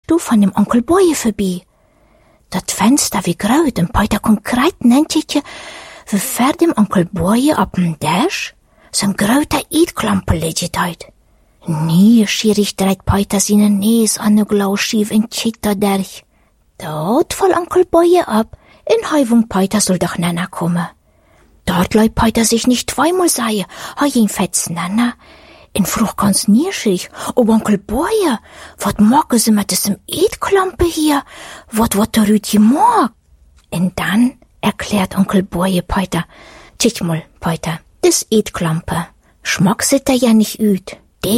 Auto von dem Onkel Boje vorbei. Das Fenster wie groß und Peter kommt greit nentje, wie vor dem Onkel Boje auf dem Dash so'n großer Eidklampe liegt dort. Nieuwsgierig dreht Peter seine Nase an den Glasschief und checkt da durch. Dort voll Onkel Boje ab, in Heuvung Peter soll doch Nana kommen. Dort leut Peter sich nicht zweimal sagen, ihn fetz Nana. In Frucht ganz nieschig, ob Onkel Boje, wat mag sie mit diesem Eidklampe hier, wat der Rütje mag? Und dann erklärt Onkel Boje Peter, tschich mal, Peter, das Eidklampe, schmack sit da ja nicht üt.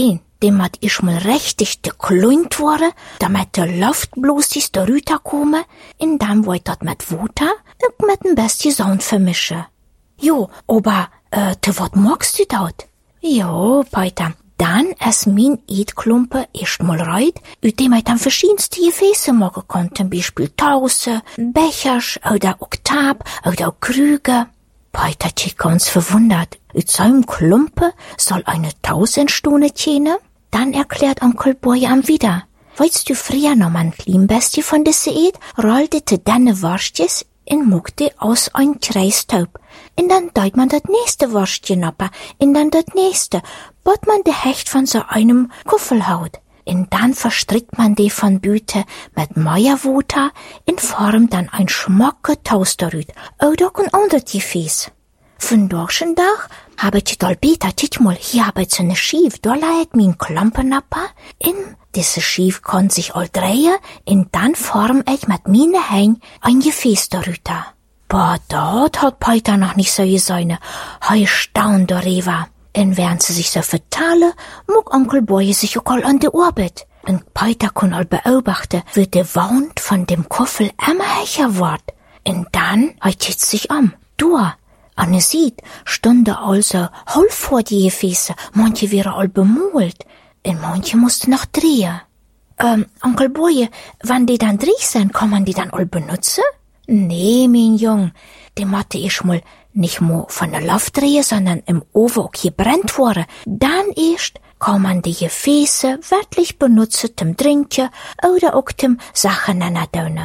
Dem hat ich mal richtig geklunt worden, damit der Luft bloß ist der Rüter komme, und dann wollt dat mit Wuter und mit dem besten Sound vermischen. Jo, aber, wat magst du dort? Jo, Peter, dann es mein Eidklumpe erst mal reit, ut dem ich dann verschiedenste Gefäße machen kann, zum Beispiel Tause, Bechers oder Oktab oder auch Krüge. Peter ist ganz verwundert. Ut seinem Klumpe soll eine Tause entstehen tjene? Dann erklärt Onkel Boje am wieder. Weißt du früher noch, mein Klimmbestie von desse Eid, rollte deine Wurstjes in Mugde aus ein Kreistaub. Und dann deut man das nächste Wurstchen ab, und dann das nächste, bot man de Hecht von so einem Kuffelhaut. Und dann verstrickt man die von Büte mit Meierwuter in Form dann ein schmocke Toasterrüt oder ein anderes Gefäß. Von dorschen Dach habe ich dol Peter titmol, hier habe ich eine Schief, da leiht mein Klampenapper, in diese Schief kann sich all drehen, und dann form ich mit meine Hein ein Gefäß darüber. Boah, dort hat Peter noch nicht so gesehen, hei staunt darüber. Und während sie sich so vertalen, mag Onkel Boje sich auch all an der Arbeit. Und Peter kann all beobachten, wie der Wand von dem Koffel immer hecher wird. Und dann hat sich durch. Und sieht, stünde also halb vor die Gefäße, manche wären all bemalt, und manche mussten noch drehen. Onkel Boje, wenn die dann dreh sind, kann man die dann all benutzen? Nee, mein Jung, die Matte ich mal nicht nur von der Luft drehen, sondern im Ofen auch gebrannt worden. Dann erst kann man die Gefäße wirklich benutzen zum Trinken oder auch zum Sachen andonen.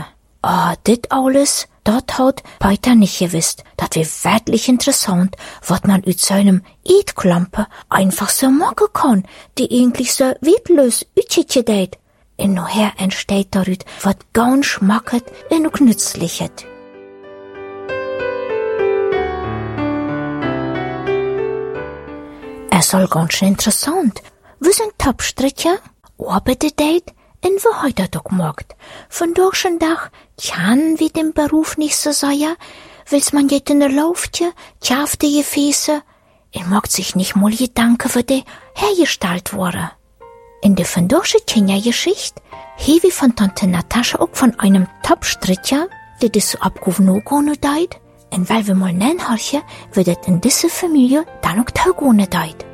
Dit alles, dat hat Peter nicht gewusst. Dat wär wirklich interessant, wat man ut seinem Eidklampe einfach so machen kann, die eigentlich so wittlos utschitje deit. Und nachher entsteht darüt wat ganz schmacket und auch nützlichet. Es soll ganz schön interessant. Wir sind Topstricher, arbeitet deit, und wo heute doch magt. Von dorschen Dach kann wie dem Beruf nicht so sein, will's man jet in der Luftje, tjafte Gefäße, und mag sich nicht mal Gedanken für die hergestellt wurde. In der von dorsche Kindergeschichte, he wie von Tante Natascha auch von einem Topstricher, der das so abgerufen deit, und weil wir mal nennen horche, wird in diese Familie dann auch Taugone deit.